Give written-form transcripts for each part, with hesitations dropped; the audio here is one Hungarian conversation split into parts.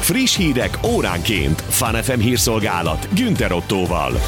Friss hírek óránként. Fun FM hírszolgálat Günther Ottóval.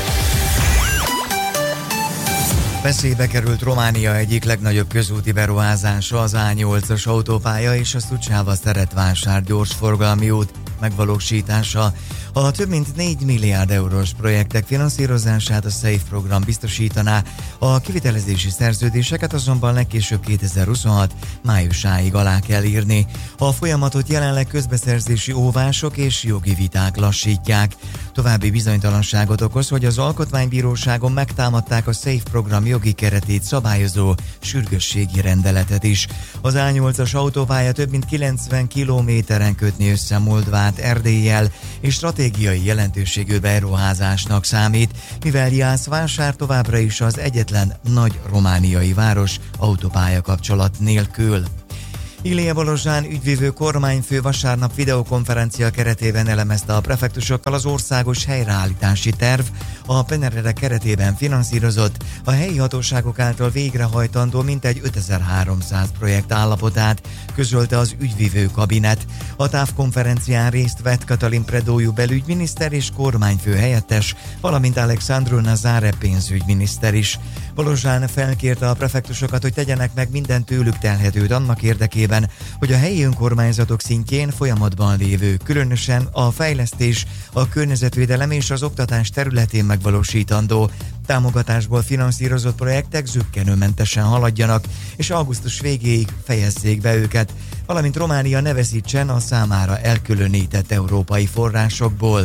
Veszélybe került Románia egyik legnagyobb közúti beruházása, az A8-as autópálya és a Suceava-Szeretvásár gyorsforgalmi út megvalósítása. A több mint 4 milliárd eurós projektek finanszírozását a SAFE program biztosítaná, a kivitelezési szerződéseket azonban legkésőbb 2026 májusáig alá kell írni. A folyamatot jelenleg közbeszerzési óvások és jogi viták lassítják. További bizonytalanságot okoz, hogy az Alkotmánybíróságon megtámadták a SAFE program jogi keretét szabályozó sürgősségi rendeletet is. Az A8-as autópálya több mint 90 kilométeren kötni össze Moldvát Erdéllyel, és stratégiai jelentőségű beruházásnak számít, mivel Jászvásár továbbra is az egyetlen nagy romániai város autópálya kapcsolat nélkül. Ilie Balozsán ügyvívő kormányfő vasárnap videokonferencia keretében elemezte a prefektusokkal az országos helyreállítási terv, a PNRR keretében finanszírozott, a helyi hatóságok által végrehajtandó mintegy 5300 projekt állapotát, közölte az ügyvívő kabinet. A távkonferencián részt vett Katalin Predójú belügyminiszter és kormányfő helyettes, valamint Alexandru Nazare pénzügyminiszter is. Balozsán felkérte a prefektusokat, hogy tegyenek meg minden tőlük telhetőt annak érdekében, hogy a helyi önkormányzatok szintjén folyamatban lévő, különösen a fejlesztés, a környezetvédelem és az oktatás területén megvalósítandó támogatásból finanszírozott projektek zökkenőmentesen haladjanak, és augusztus végéig fejezzék be őket, valamint Románia ne veszítsen a számára elkülönített európai forrásokból.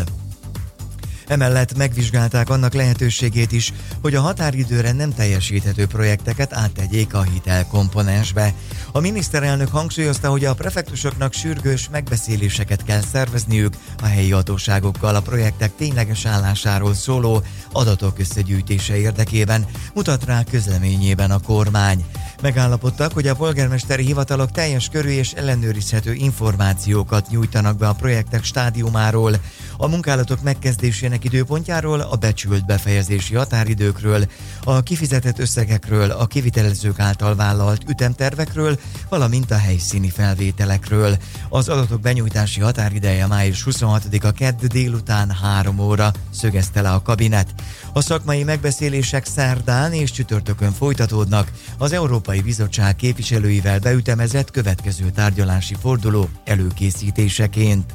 Emellett megvizsgálták annak lehetőségét is, hogy a határidőre nem teljesíthető projekteket áttegyék a hitelkomponensbe. A miniszterelnök hangsúlyozta, hogy a prefektusoknak sürgős megbeszéléseket kell szervezniük a helyi hatóságokkal a projektek tényleges állásáról szóló adatok összegyűjtése érdekében, mutat rá közleményében a kormány. Megállapodtak, hogy a polgármesteri hivatalok teljes körű és ellenőrizhető információkat nyújtanak be a projektek stádiumáról, a munkálatok megkezdésének időpontjáról, a becsült befejezési határidőkről, a kifizetett összegekről, a kivitelezők által vállalt ütemtervekről, valamint a helyszíni felvételekről. Az adatok benyújtási határideje május 26-a kedd délután 3 óra, szögezte le a kabinet. A szakmai megbeszélések szerdán és csütörtökön folytatódnak, az Európai Bizottság képviselőivel beütemezett következő tárgyalási forduló előkészítéseként.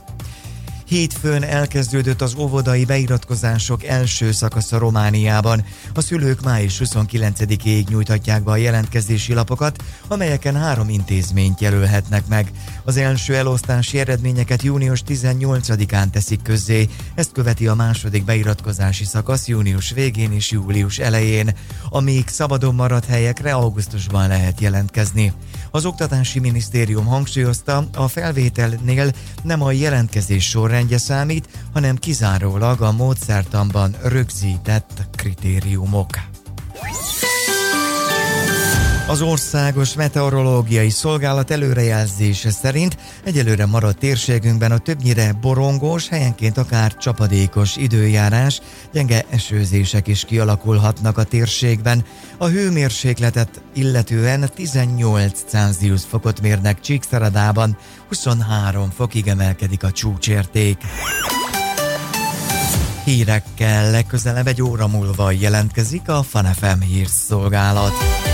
Hétfőn elkezdődött az óvodai beiratkozások első szakasza Romániában. A szülők május 29-ig nyújthatják be a jelentkezési lapokat, amelyeken 3 intézményt jelölhetnek meg. Az első elosztási eredményeket június 18-án teszik közzé, ezt követi a második beiratkozási szakasz június végén és július elején, amíg szabadon maradt helyekre augusztusban lehet jelentkezni. Az Oktatási Minisztérium hangsúlyozta, a felvételnél nem a jelentkezés sorrendje számít, hanem kizárólag a módszertanban rögzített kritériumok. Az Országos Meteorológiai Szolgálat előrejelzése szerint egyelőre maradt térségünkben a többnyire borongós, helyenként akár csapadékos időjárás, gyenge esőzések is kialakulhatnak a térségben. A hőmérsékletet illetően 18 Celsius fokot mérnek Csíkszeredában, 23 fokig emelkedik a csúcsérték. Hírekkel legközelebb 1 óra múlva jelentkezik a Fun FM hírszolgálat.